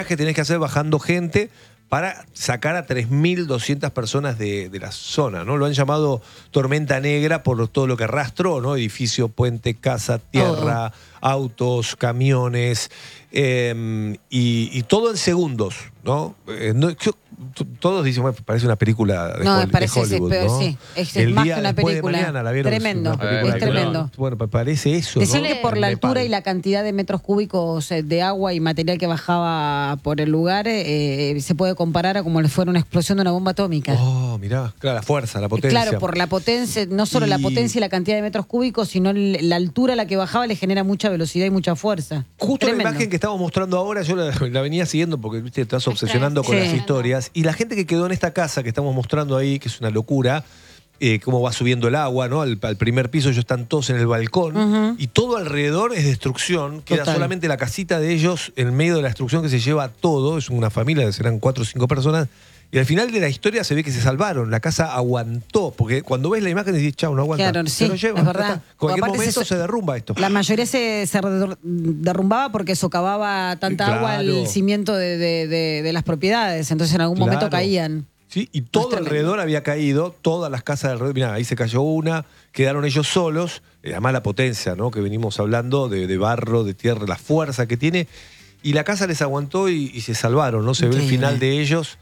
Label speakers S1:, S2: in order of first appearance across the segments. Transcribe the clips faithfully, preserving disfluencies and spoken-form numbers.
S1: que tenés que hacer bajando gente para sacar a tres mil doscientas personas de, de la zona, ¿no? Lo han llamado tormenta negra por todo lo que arrastró, ¿no? Edificio, puente, casa, tierra, oh. autos, camiones, eh, y, y todo en segundos, ¿no? Eh, no yo, todos dicen, bueno, parece una película de,
S2: no,
S1: Hol
S2: parece,
S1: de Hollywood,
S2: sí,
S1: ¿no?
S2: Sí, es,
S1: El
S2: más
S1: día
S2: que una
S1: después
S2: película.
S1: De mañana, ¿la vieron?
S2: Tremendo,
S1: Es, una
S2: es tremendo.
S1: Bueno, parece eso,
S2: Decir
S1: ¿no?
S2: que por la altura y la cantidad de metros cúbicos de agua y material que bajaba por el lugar, eh, se puede comparar a como le fuera una explosión de una bomba atómica.
S1: Oh, mirá, claro, la fuerza, la potencia.
S2: Claro, por la potencia, no solo
S1: y...
S2: la potencia y la cantidad de metros cúbicos, sino la altura a la que bajaba le genera mucha velocidad y mucha fuerza.
S1: Justo
S2: Tremendo.
S1: La imagen que estamos mostrando ahora, yo la, la venía siguiendo porque viste, te estás obsesionando con
S2: sí.
S1: las historias. Y la gente que quedó en esta casa que estamos mostrando ahí, que es una locura, eh, cómo va subiendo el agua, ¿no? Al, al primer piso ellos están todos en el balcón, uh-huh. y todo alrededor es destrucción. Queda Total. solamente la casita de ellos en medio de la destrucción que se lleva todo. Es una familia, serán cuatro o cinco personas. Y al final de la historia se ve que se salvaron. La casa aguantó. Porque cuando ves la imagen decís, chau, no aguanta.
S2: Claro, sí,
S1: se lo lleva.
S2: es verdad.
S1: En cualquier momento
S2: se,
S1: se derrumba esto.
S2: La mayoría se, se derrumbaba porque socavaba tanta claro. agua el cimiento de, de, de, de las propiedades. Entonces en algún claro. momento caían.
S1: Sí, y todo alrededor había caído, todas las casas alrededor. Mirá, ahí se cayó una, quedaron ellos solos. Además la potencia, ¿no? Que venimos hablando de, de barro, de tierra, la fuerza que tiene. Y la casa les aguantó y, y se salvaron, ¿no? Se Increíble. ve el final de ellos.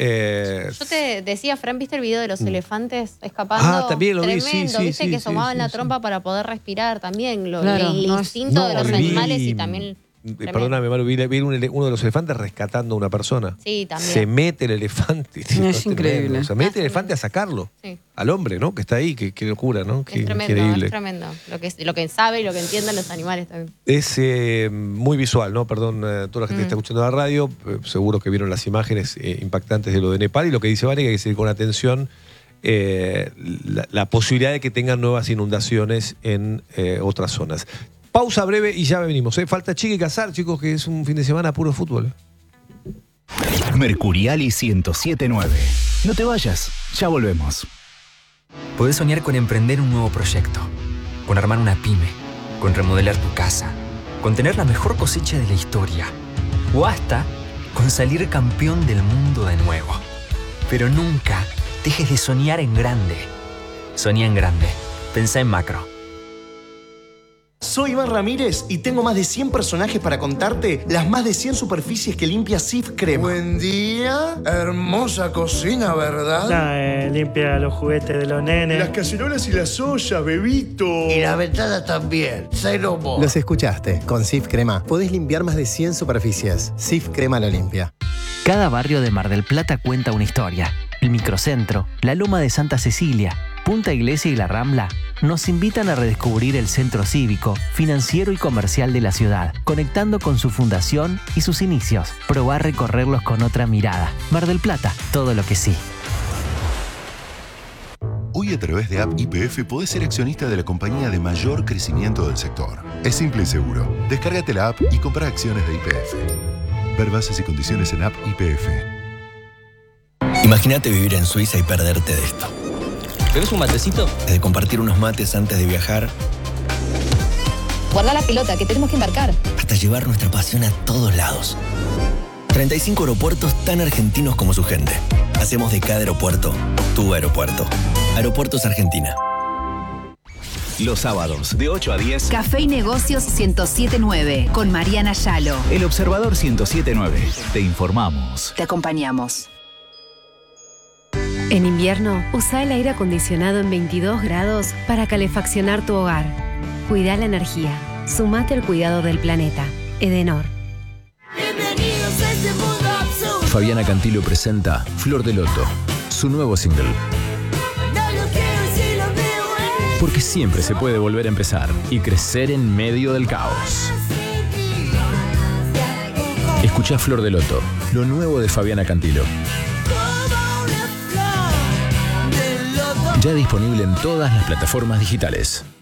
S1: Eh,
S3: Yo te decía, Fran, ¿viste el video de los elefantes escapando?
S1: Ah, también lo
S3: Tremendo,
S1: vi, sí, sí,
S3: ¿viste?
S1: sí,
S3: que
S1: sí,
S3: asomaban
S1: sí,
S3: la
S1: sí.
S3: trompa para poder respirar también. Lo,
S2: claro,
S3: el
S2: no,
S3: instinto
S1: no,
S3: de los
S1: vi,
S3: animales y también...
S1: Tremendo. Perdóname, Maru, vi, vi un, uno de los elefantes rescatando a una persona.
S3: Sí, también.
S1: Se mete el elefante. Tío,
S2: no, es increíble.
S1: O sea, mete el elefante a sacarlo.
S3: Sí.
S1: Al hombre, ¿no? Que está ahí, qué locura, ¿no? Qué
S3: es tremendo,
S1: increíble.
S3: es tremendo. Lo que, lo que sabe y lo que entienden los animales también.
S1: Es eh, muy visual, ¿no? Perdón, eh, toda la gente mm. que está escuchando la radio, eh, seguro que vieron las imágenes eh, impactantes de lo de Nepal. Y lo que dice Vane, que hay que seguir con atención eh, la, la posibilidad de que tengan nuevas inundaciones en eh, otras zonas. Pausa breve y ya venimos. ¿eh? Falta Chiqui y Casar, chicos, que es un fin de semana puro fútbol.
S4: Mercuriali ciento siete punto nueve. No te vayas, ya volvemos.
S5: Podés soñar con emprender un nuevo proyecto, con armar una pyme, con remodelar tu casa, con tener la mejor cosecha de la historia, o hasta con salir campeón del mundo de nuevo. Pero nunca dejes de soñar en grande. Soñá en grande. Pensá en macro.
S6: Soy Iván Ramírez y tengo más de cien personajes para contarte las más de cien superficies que limpia Cif Crema.
S7: Buen día. Hermosa cocina, ¿verdad?
S8: Ah, eh, limpia los juguetes de los nenes.
S7: Las cacerolas y las ollas, bebito.
S9: Y la ventana también. Cero more.
S10: Los escuchaste. Con Cif Crema podés limpiar más de cien superficies. Cif Crema lo limpia.
S11: Cada barrio de Mar del Plata cuenta una historia. El Microcentro, la Loma de Santa Cecilia, Punta Iglesia y La Rambla nos invitan a redescubrir el centro cívico, financiero y comercial de la ciudad, conectando con su fundación y sus inicios. Probá a recorrerlos con otra mirada. Mar del Plata, todo lo que sí.
S12: Hoy a través de App Y P F podés ser accionista de la compañía de mayor crecimiento del sector. Es simple y seguro. Descárgate la app y comprá acciones de Y P F. Ver bases y condiciones en App Y P F.
S13: Imagínate vivir en Suiza y perderte de esto. ¿Querés un matecito? De compartir unos mates antes de viajar.
S14: Guarda la pelota, que tenemos que embarcar.
S13: Hasta llevar nuestra pasión a todos lados. treinta y cinco aeropuertos tan argentinos como su gente. Hacemos de cada aeropuerto tu aeropuerto. Aeropuertos Argentina.
S4: Los sábados, de ocho a diez.
S15: Café y Negocios ciento siete punto nueve, con Mariana Yalo.
S4: El Observador ciento siete punto nueve. Te informamos.
S15: Te acompañamos.
S16: En invierno, usa el aire acondicionado en veintidós grados para calefaccionar tu hogar. Cuida la energía. Sumate al cuidado del planeta. Edenor.
S17: Bienvenidos a este mundo absurdo.
S4: Fabiana Cantilo presenta Flor de Loto, su nuevo single.
S17: No lo quiero si lo veo en...
S4: Porque siempre se puede volver a empezar y crecer en medio del caos. Escuchá Flor de Loto, lo nuevo de Fabiana Cantilo. Ya disponible en todas las plataformas digitales.